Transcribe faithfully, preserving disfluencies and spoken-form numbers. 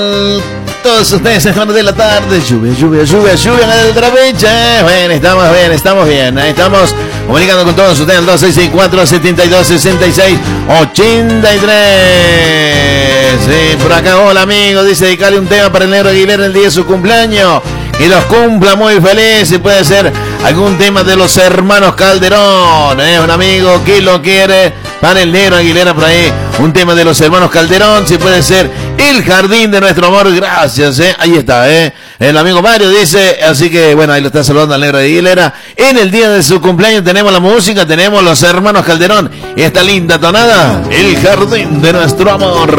tal? Todos ustedes en de la tarde, lluvia, lluvia, lluvia, lluvia en el trapiche. Bueno, estamos bien, estamos bien. Ahí estamos comunicando con todos ustedes al dos seis seis cuatro, siete dos, seis seis, ocho tres. Sí, por acá, hola amigo, dice dedicarle un tema para el Negro Aguilera el día de su cumpleaños. Que los cumpla muy feliz y puede ser algún tema de los hermanos Calderón. ¿eh? Un amigo que lo quiere para el Negro Aguilera por ahí. Un tema de los hermanos Calderón, si puede ser El Jardín de Nuestro Amor. Gracias, ¿eh? Ahí está, ¿eh? El amigo Mario dice, así que bueno, ahí lo está saludando al Negro Aguilera. En el día de su cumpleaños tenemos la música, tenemos los hermanos Calderón. Esta linda tonada, El Jardín de Nuestro Amor.